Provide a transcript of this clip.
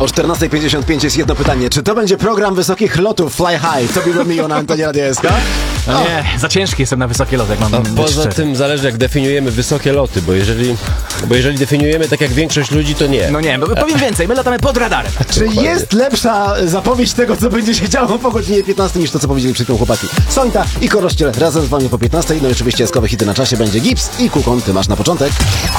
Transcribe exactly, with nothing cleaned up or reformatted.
O czternasta pięćdziesiąt pięć jest jedno pytanie. Czy to będzie program wysokich lotów Fly High? To było mi na antenie Radia S K? No nie, za ciężki jestem na wysokie loty, jak mam A być poza szczery. tym zależy, jak definiujemy wysokie loty, bo jeżeli, bo jeżeli definiujemy tak jak większość ludzi, to nie. No nie, bo powiem więcej, my latamy pod radarem. Czy Dokładnie. jest lepsza zapowiedź tego, co będzie się działo po godzinie piętnastej, niż to, co powiedzieli przed chwilą chłopaki? Sońta i Korościel razem z wami po piętnastej. No i oczywiście eskowe hity na czasie będzie Gips i Kukon. Ty masz na początek.